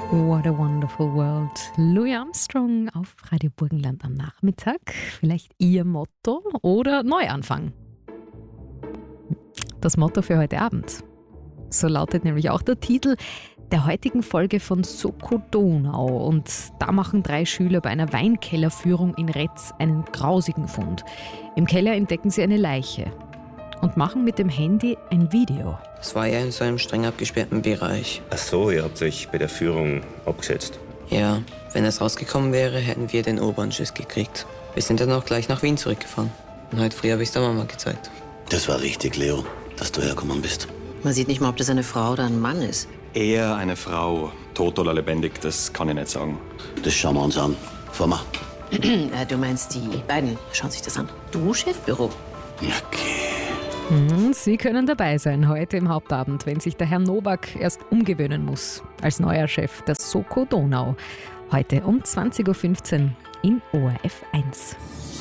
What a wonderful world. Louis Armstrong auf Radio Burgenland am Nachmittag. Vielleicht Ihr Motto oder Neuanfang. Das Motto für heute Abend. So lautet nämlich auch der Titel der heutigen Folge von Soko Donau. Und da machen 3 Schüler bei einer Weinkellerführung in Retz einen grausigen Fund. Im Keller entdecken sie eine Leiche und machen mit dem Handy ein Video. Es war ja in so einem streng abgesperrten Bereich. Ach so, ihr habt euch bei der Führung abgesetzt. Ja, wenn es rausgekommen wäre, hätten wir den Obernschiss gekriegt. Wir sind dann auch gleich nach Wien zurückgefahren. Und heute früh habe ich es der Mama gezeigt. Das war richtig, Leo, dass du hergekommen bist. Man sieht nicht mal, ob das eine Frau oder ein Mann ist. Eher eine Frau, tot oder lebendig, das kann ich nicht sagen. Das schauen wir uns an. Fahr mal. Du meinst, die beiden schauen sich das an. Du, Chefbüro. Okay. Sie können dabei sein heute im Hauptabend, wenn sich der Herr Nowak erst umgewöhnen muss als neuer Chef der Soko Donau. Heute um 20.15 Uhr in ORF 1.